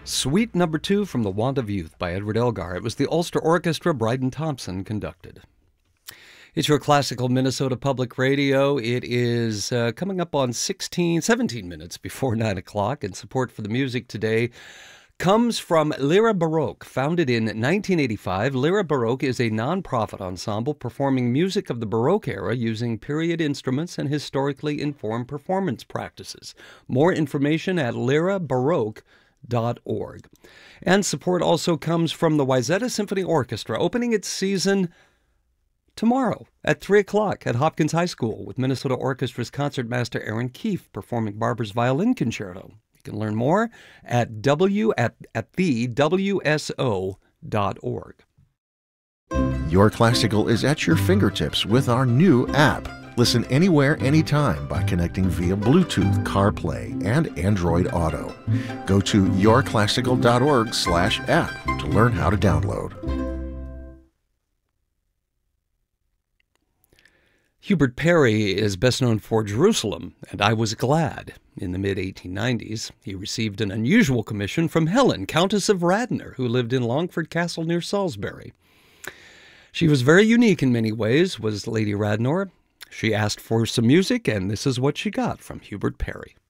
Suite Number 2 from The Want of Youth by Edward Elgar. It was the Ulster Orchestra, Bryden Thompson conducted. It's your classical Minnesota Public Radio. It is coming up on 17 minutes before 9 o'clock, and support for the music today comes from Lyra Baroque. Founded in 1985, Lyra Baroque is a non-profit ensemble performing music of the Baroque era using period instruments and historically informed performance practices. More information at lyrabaroque.org. And support also comes from the Wayzata Symphony Orchestra, opening its season tomorrow at 3 o'clock at Hopkins High School with Minnesota Orchestra's concertmaster Aaron Keefe performing Barber's Violin Concerto. You can learn more at thewso.org. Your Classical is at your fingertips with our new app. Listen anywhere, anytime by connecting via Bluetooth, CarPlay, and Android Auto. Go to yourclassical.org/app to learn how to download. Hubert Parry is best known for Jerusalem and I Was Glad. In the mid-1890s, he received an unusual commission from Helen, Countess of Radnor, who lived in Longford Castle near Salisbury. She was very unique in many ways, was Lady Radnor. She asked for some music, and this is what she got from Hubert Parry.